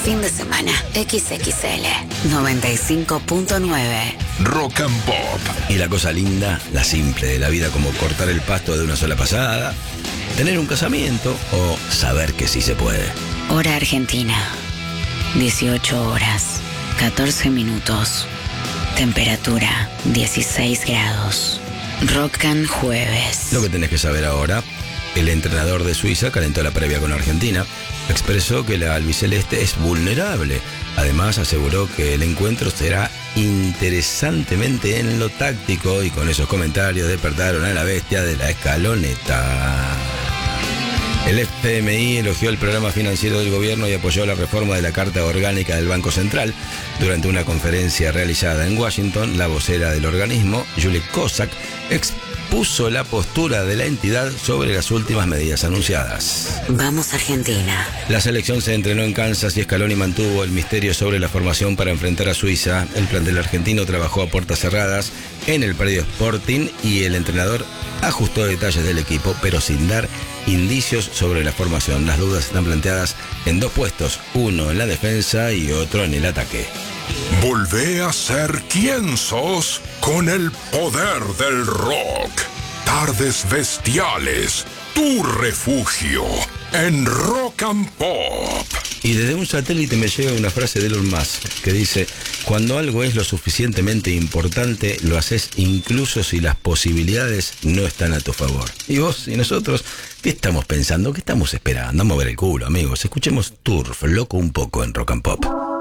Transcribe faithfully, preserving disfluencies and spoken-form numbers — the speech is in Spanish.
fin de semana, equis equis ele, noventa y cinco punto nueve. Rock and Pop. Y la cosa linda, la simple de la vida, como cortar el pasto de una sola pasada, tener un casamiento o saber que sí se puede. Hora Argentina, dieciocho horas, catorce minutos. Temperatura, dieciséis grados. Rock and Jueves. Lo que tenés que saber ahora: el entrenador de Suiza calentó la previa con Argentina. Expresó que la albiceleste es vulnerable. Además, aseguró que el encuentro será interesantemente en lo táctico, y con esos comentarios despertaron a la bestia de la escaloneta. El F M I elogió el programa financiero del gobierno y apoyó la reforma de la Carta Orgánica del Banco Central. Durante una conferencia realizada en Washington, la vocera del organismo, Julie Kozak, expuso la postura de la entidad sobre las últimas medidas anunciadas. Vamos Argentina. La selección se entrenó en Kansas y Scaloni mantuvo el misterio sobre la formación para enfrentar a Suiza. El plantel argentino trabajó a puertas cerradas en el predio Sporting y el entrenador ajustó detalles del equipo, pero sin dar indicios sobre la formación. Las dudas están planteadas en dos puestos, uno en la defensa y otro en el ataque. Volvé a ser quien sos con el poder del rock. Tardes Bestiales, tu refugio en Rock and Pop. Y desde un satélite me llega una frase de Elon Musk que dice: cuando algo es lo suficientemente importante, lo haces incluso si las posibilidades no están a tu favor. Y vos y nosotros, ¿qué estamos pensando? ¿Qué estamos esperando? A mover el culo, amigos. Escuchemos Turf, loco un poco en Rock and Pop.